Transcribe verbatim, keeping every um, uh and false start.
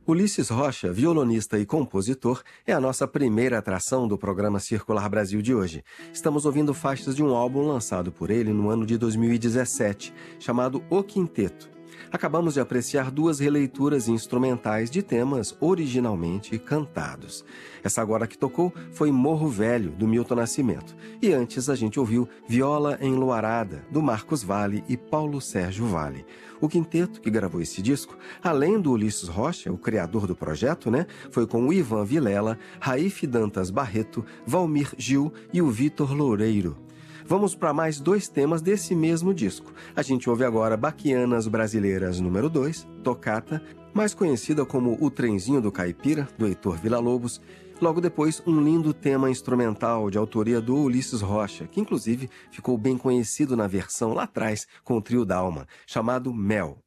Ulisses Rocha, violonista e compositor, é a nossa primeira atração do programa Circular Brasil de hoje. Estamos ouvindo faixas de um álbum lançado por ele no ano de dois mil e dezessete, chamado O Quinteto. Acabamos de apreciar duas releituras instrumentais de temas originalmente cantados. Essa agora que tocou foi Morro Velho, do Milton Nascimento. E antes a gente ouviu Viola Enluarada, do Marcos Valle e Paulo Sérgio Valle. O quinteto que gravou esse disco, além do Ulisses Rocha, o criador do projeto, né, foi com o Ivan Vilela, Raif Dantas Barreto, Valmir Gil e o Vitor Loureiro. Vamos para mais dois temas desse mesmo disco. A gente ouve agora Baquianas Brasileiras número dois, Tocata, mais conhecida como O Trenzinho do Caipira, do Heitor Villa-Lobos. Logo depois, um lindo tema instrumental de autoria do Ulisses Rocha, que inclusive ficou bem conhecido na versão lá atrás com o trio Dalma, chamado Mel.